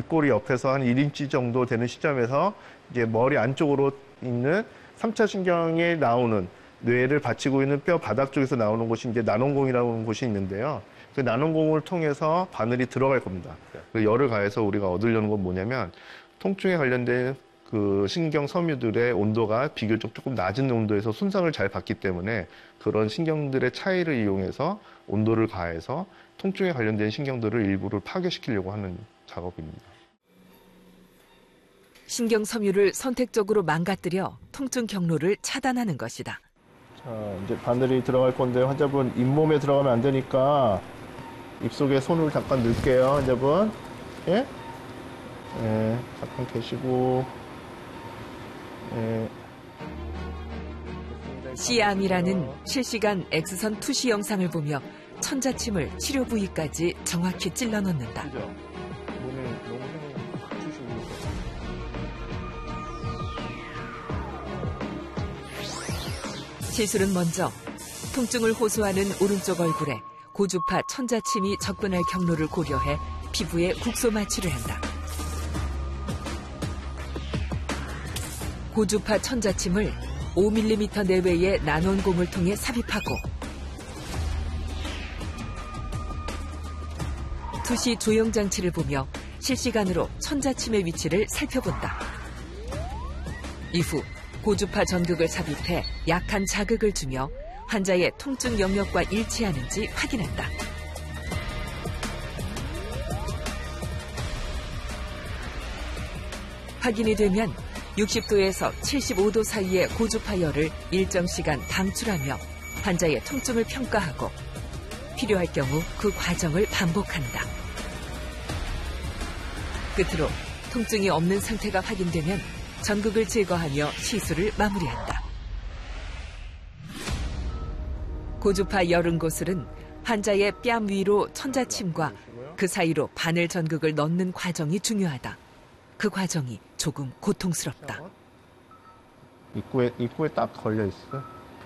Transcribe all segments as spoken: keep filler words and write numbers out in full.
입꼬리 옆에서 한 일 인치 정도 되는 시점에서 이제 머리 안쪽으로 있는 삼 차 신경에 나오는 뇌를 받치고 있는 뼈 바닥 쪽에서 나오는 곳이 이제 난원공이라고 하는 곳이 있는데요. 그 난원공을 통해서 바늘이 들어갈 겁니다. 그 열을 가해서 우리가 얻으려는 건 뭐냐면 통증에 관련된 그 신경 섬유들의 온도가 비교적 조금 낮은 온도에서 손상을 잘 받기 때문에 그런 신경들의 차이를 이용해서 온도를 가해서 통증에 관련된 신경들을 일부를 파괴시키려고 하는 작업입니다. 신경 섬유를 선택적으로 망가뜨려 통증 경로를 차단하는 것이다. 자, 이제 바늘이 들어갈 건데 환자분 잇몸에 들어가면 안 되니까 입속에 손을 잠깐 넣을게요, 환자분. 예? 예, 잠깐 계시고. 예. 씨암이라는 실시간 엑스선 투시 영상을 보며 천자침을 치료 부위까지 정확히 찔러 넣는다. 그죠? 몸에 너무 힘을 확 주시고. 시술은 먼저 통증을 호소하는 오른쪽 얼굴에 고주파 천자침이 접근할 경로를 고려해 피부에 국소 마취를 한다. 고주파 천자침을 오 밀리미터 내외의 난원공을 통해 삽입하고 투시 조형 장치를 보며 실시간으로 천자침의 위치를 살펴본다. 이후 고주파 전극을 삽입해 약한 자극을 주며 환자의 통증 영역과 일치하는지 확인한다. 확인이 되면 육십 도에서 칠십오 도 사이의 고주파 열을 일정 시간 방출하며 환자의 통증을 평가하고 필요할 경우 그 과정을 반복한다. 끝으로 통증이 없는 상태가 확인되면 전극을 제거하며 시술을 마무리한다. 고주파 열은 곳은 환자의 뺨 위로 천자침과 그 사이로 바늘 전극을 넣는 과정이 중요하다. 그 과정이 조금 고통스럽다. 입구에, 입구에 딱 걸려 있어.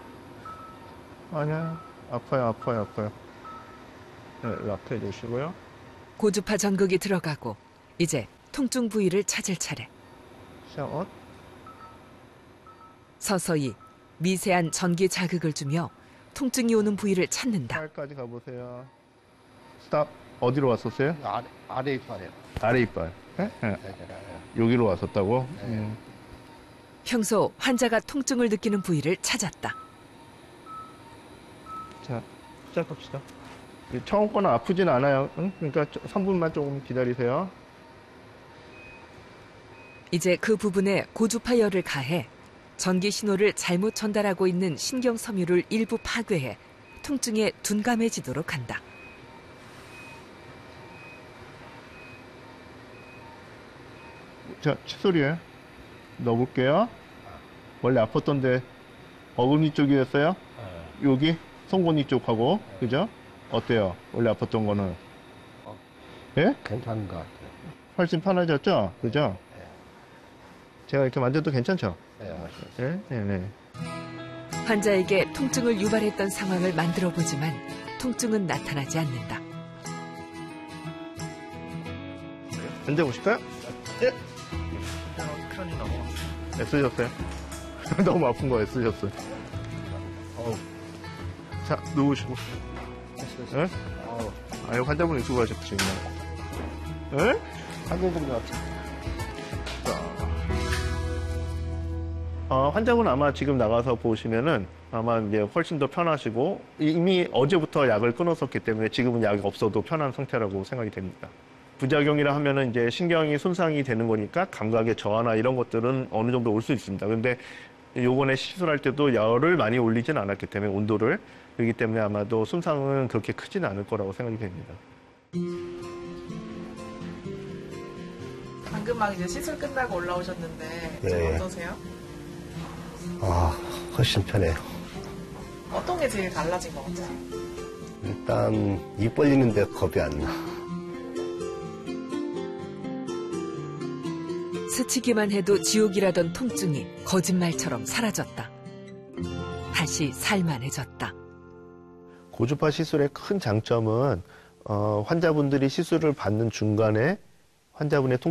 아니야. 아파요, 아파요, 아파요. 네, 락해 주시고요. 고주파 전극이 들어가고 이제 통증 부위를 찾을 차례. 샷. 서서히 미세한 전기 자극을 주며 통증이 오는 부위를 찾는다. 팔까지 가보세요. 스탑. 어디로 왔었어요? 아래, 아래 이빨이요. 아래 이빨. 네? 네. 여기로 왔었다고? 네. 음. 평소 환자가 통증을 느끼는 부위를 찾았다. 자, 시작합시다. 처음 거는 아프진 않아요. 응? 그러니까 삼 분만 조금 기다리세요. 이제 그 부분에 고주파 열을 가해 전기 신호를 잘못 전달하고 있는 신경 섬유를 일부 파괴해 통증에 둔감해지도록 한다. 자, 칫솔이에요. 넣어볼게요. 원래 아팠던데 어금니 쪽이었어요? 네. 여기 송곳니 쪽하고, 그죠? 어때요? 원래 아팠던 거는? 어, 예? 괜찮은 것 같아요. 훨씬 편해졌죠? 그죠? 네. 제가 이렇게 만져도 괜찮죠? 네, 맞습니다. 네, 네, 네. 환자에게 통증을 유발했던 상황을 만들어 보지만 통증은 나타나지 않는다. 앉아보실까요? 예. 편이 너무 애쓰셨어요? 너무 아픈 거 애쓰셨어요. 어우. 자, 누우시고. 예? 어우, 아유, 환자분이 수고하셨지, 정말. 예? 한국 정도 같아요. 어, 환자분 아마 지금 나가서 보시면은 아마 이제 훨씬 더 편하시고 이미 어제부터 약을 끊었었기 때문에 지금은 약이 없어도 편한 상태라고 생각이 됩니다. 부작용이라 하면은 이제 신경이 손상이 되는 거니까 감각의 저하나 이런 것들은 어느 정도 올 수 있습니다. 근데 요번에 시술할 때도 열을 많이 올리진 않았기 때문에 온도를 그렇기 때문에 아마도 손상은 그렇게 크지는 않을 거라고 생각이 됩니다. 방금 막 이제 시술 끝나고 올라오셨는데 지금 네. 어떠세요? 아, 훨씬 편해요. 어떤 게 제일 달라진 것 같아요? 일단 입 벌리는데 겁이 안 나. 스치기만 해도 지옥이라던 통증이 거짓말처럼 사라졌다. 다시 살만해졌다. 고주파 시술의 큰 장점은 어, 환자분들이 시술을 받는 중간에 환자분의 통